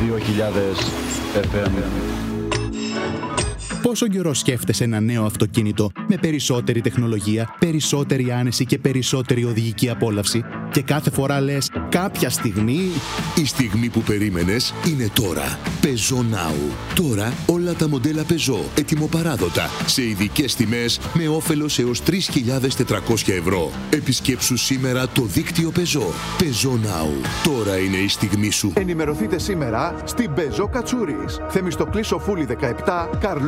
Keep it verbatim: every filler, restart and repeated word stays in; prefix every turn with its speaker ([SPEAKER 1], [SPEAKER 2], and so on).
[SPEAKER 1] δύο χιλιάδες εφ εμ.
[SPEAKER 2] Πόσο καιρό σκέφτεσαι ένα νέο αυτοκίνητο με περισσότερη τεχνολογία, περισσότερη άνεση και περισσότερη οδηγική απόλαυση και κάθε φορά λες κάποια στιγμή...
[SPEAKER 3] Η στιγμή που περίμενες είναι τώρα. Peugeot Now. Τώρα όλα τα μοντέλα Peugeot ετοιμοπαράδοτα σε ειδικές τιμές με όφελος έως τρεις χιλιάδες τετρακόσια ευρώ. Επισκέψου σήμερα το δίκτυο Peugeot. Peugeot Now. Τώρα είναι η στιγμή σου.
[SPEAKER 4] Ενημερωθείτε σήμερα στην Peugeot Κατσούρης. Θεμιστοκλής Σοφούλη δεκαεπτά, Καρλό